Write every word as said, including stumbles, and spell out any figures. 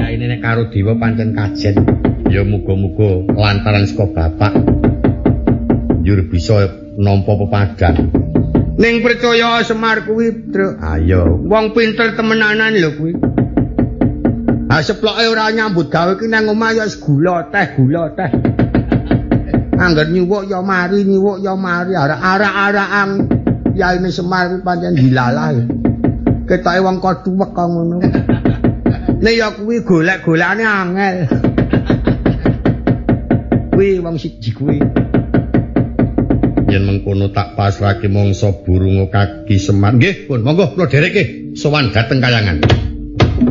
yaine nek karo dewa pancen kajen. Ya muga-muga lantaran saka bapak njur bisa nampa pepadang. Ning percaya Semar kuwi, Truk. Ayo, wong pinter temenanan lho kuwi. Ha seploke ora nyambut gawe ki nang omah ya gula teh, gula teh. Angger nyuwuk ya mari, nyuwuk ya mari, arak-arak-arakan yaine Semar kuwi pancen dilalah. Ketoke wong koduwek kok ngono. Nek ya kuwi golek-golekane angel. Kuwi wong siji kuwi. Yen mengkono tak pasrahke mangsa burung kaki Semar. Nggih, pun monggo kula dhereke sowan dhateng kayangan.